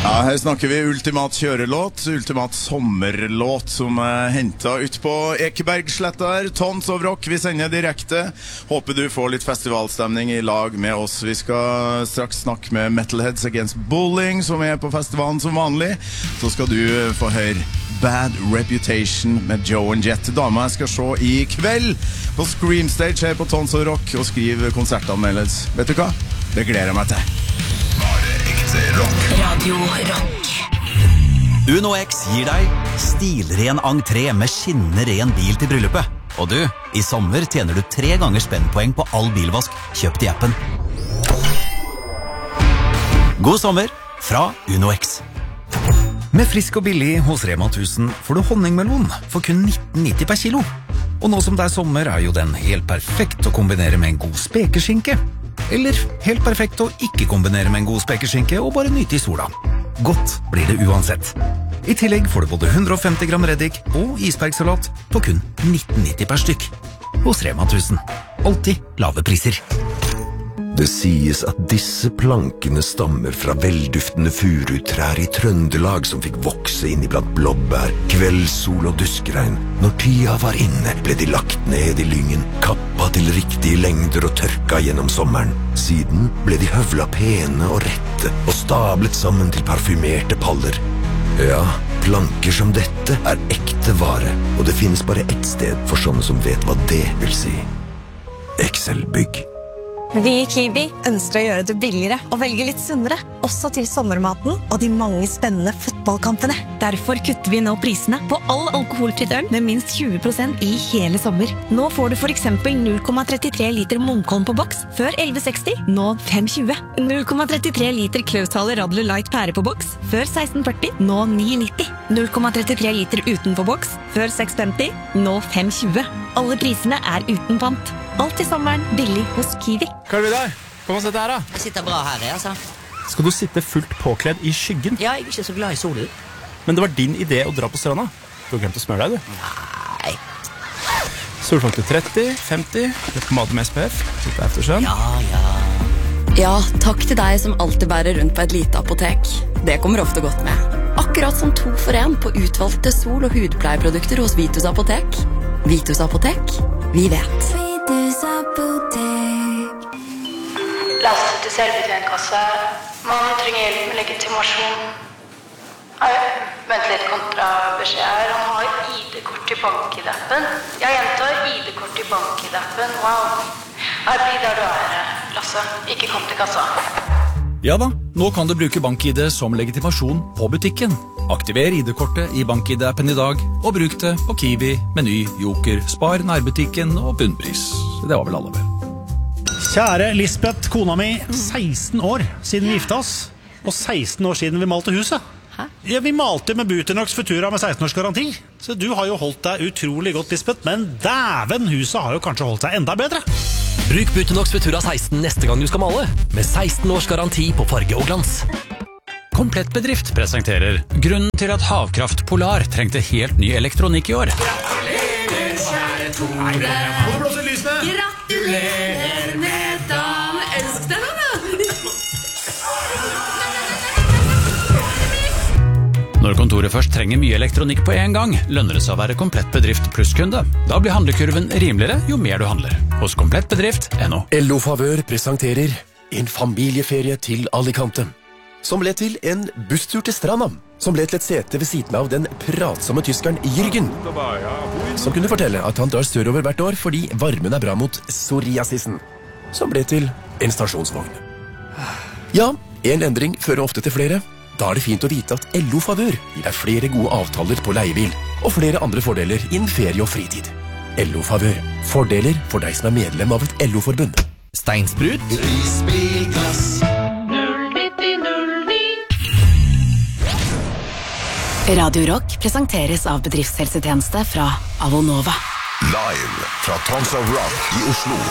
Ja, her snakker vi ultimat kjørelåt, ultimat sommerlåt som hentet ut på Ekebergsletta her. Tons of Rock, vi sender direkte. Håper du får litt festivalstemning i lag med oss. Vi skal straks snakke med Metalheads Against Bullying, som på festivalen som vanlig. Så skal du få høre Bad Reputation med Joe and Jet. Dama jeg skal se i kveld på Scream Stage her på Tons of Rock og skrive konsertanmeldelse. Vet du hva? Det gleder jeg meg til. Radio Rock. Uno X gir deg stilren entré med skinnende ren bil til bryllupet. Og du, i sommer tjener du 3 ganger spennpoeng på all bilvask kjøpt i appen. God sommer fra Uno X. Med frisk og billig hos Rema 1000 får du honningmelon for kun 19,90 per kilo. Og nå som det sommer jo den helt perfekt å kombinere med en god spekeskinke. Eller helt perfekt å ikke kombinere med en god spekeskinke og bare nyte i sola. Godt blir det uansett. I tillegg får du både 150 gram reddik og isbergsalat på kun 19,90 per stykk. Hos Rema 1000. Alltid lave priser. Det sies at disse plankene stammer fra velduftende furutrær i Trøndelag som fikk vokse inn iblant blåbær, kveldssol og duskregn. Når tida var inne, ble de lagt ned i lyngen, kappa til riktige lengder og tørka gjennom sommeren. Siden ble de høvla pene og rette og stablet sammen til parfymerte paller. Ja, planker som dette ekte vare, og det finnes bare ett sted for sånne som vet hva det vil si. Excel Bygg. Vi i Kiwi ønsker å gjøre det billigere og velge litt sunnere, også til sommermaten og de mange spennende fotballkampene. Derfor kutter vi nå prisene på all alkoholfritt øl med minst 20% i hele sommer. Nå får du for eksempel 0,33 liter Munkholm på boks før 11,60, nå 5,20. 0,33 liter Klaushaler Radler Light pære på boks før 16,40, nå 9,90. 0,33 liter uten på boks før 6,50, nå 5,20. Alle prisene uten pant. Alt i sommeren billig hos Kiwi. Hva vil du der? Kom og sett her da. Jeg sitter bra her, altså. Skal du sitte fullt påkledd i skyggen? Ja, jeg ikke så glad i solen. Men det var din idé å dra på stranda. Du har glemt å smøre deg, du. Nei. Solfaktor 30, 50, litt pomade med SPF, litt aftersun. Ja, takk til deg som alltid bærer rundt på et lite apotek. Det kommer ofte godt med. Akkurat som 2 for 1 på utvalgte sol- og hudpleieprodukter hos Vitus Apotek. Vitus Apotek, vi vet. Lastet til selvbetjentkasse. Mannen trenger hjelp med legitimasjon. Vent litt, kontrabeskjed her. Han har ID-kort i BankID-appen. Jeg gjentar ID-kort i BankID-appen. Wow. Bli der du Lasse. Ikke kom til kassa. Ja da, nå kan du bruke BankID som legitimasjon på butikken. Aktiver ID-kortet i BankID-appen i dag, og bruk det på Kiwi, Meny, Joker, Spar, nærbutikken og bunnpris. Det var vel alle vel. Kjære Lisbeth, kona mi, 16 år siden vi gifta oss, og 16 år siden vi malte huset. Ja, vi malte med Buternox Futura med 16 års garanti. Så du har jo holdt deg utrolig godt, Lisbeth, men dæven, huset har jo kanskje holdt seg enda bedre. Bruk Buternox Futura 16 neste gang du skal male, med 16 års garanti på farge og glans. Komplett Bedrift presenterer grunnen til at Havkraft Polar trengte helt ny elektronikk i år. Gratulerer, kjære Tore. Må du blåse lysene? Gratulerer med dagen. Elsk deg nå, da. Når kontoret først trenger mye elektronikk på en gang, lønner det seg å være Komplett Bedrift plusskunde. Da blir handlekurven rimeligere jo mer du handler. Hos komplettbedrift.no. LO Favør presenterer en familieferie til Alicante, som ble til en busstur til stranda, som ble til et sete ved siden av den pratsomme tyskeren Jürgen, som kunne fortelle at han drar sørover hvert år fordi varmen bra mot psoriasisen, som ble til en stasjonsvogn. Ja, en endring fører ofte til flere. Da det fint å vite at LO Favør gir deg flere gode avtaler på leiebil, og flere andre fordeler innen ferie og fritid. LO Favør. Fordeler for deg som medlem av et LO-forbund. Steinsprut. Risbilglass. 09009. Radio Rock presenteres av bedriftshelsetjeneste fra Avonova. Live fra Tons of Rock i Oslo